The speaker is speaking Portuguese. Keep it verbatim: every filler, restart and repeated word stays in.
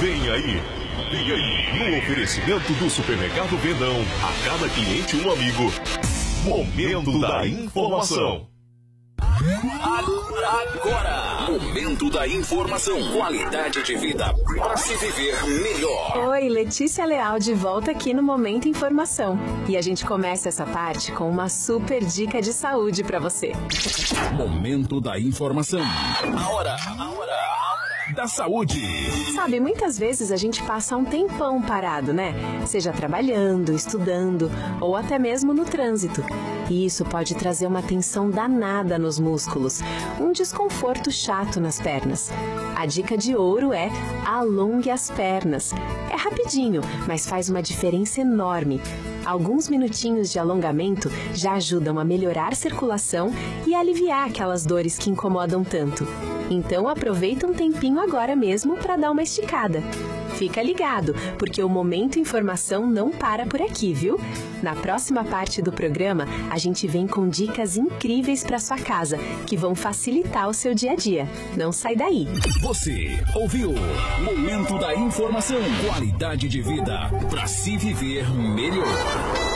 Vem aí, vem aí, no oferecimento do Supermercado Vendão, a cada cliente um amigo. Momento da Informação. Agora, Momento da Informação. Qualidade de vida para se viver melhor. Oi, Letícia Leal de volta aqui no Momento Informação. E a gente começa essa parte com uma super dica de saúde para você. Momento da Informação. A hora, a hora, a hora da saúde. Sabe, muitas vezes a gente passa um tempão parado, né? Seja trabalhando, estudando ou até mesmo no trânsito. E isso pode trazer uma tensão danada nos músculos, um desconforto chato nas pernas. A dica de ouro é alongue as pernas. É rapidinho, mas faz uma diferença enorme. Alguns minutinhos de alongamento já ajudam a melhorar a circulação e aliviar aquelas dores que incomodam tanto. Então aproveita um tempinho agora mesmo para dar uma esticada. Fica ligado, porque o Momento Informação não para por aqui, viu? Na próxima parte do programa, a gente vem com dicas incríveis para sua casa, que vão facilitar o seu dia a dia. Não sai daí. Você ouviu Momento da Informação. Qualidade de vida para se viver melhor.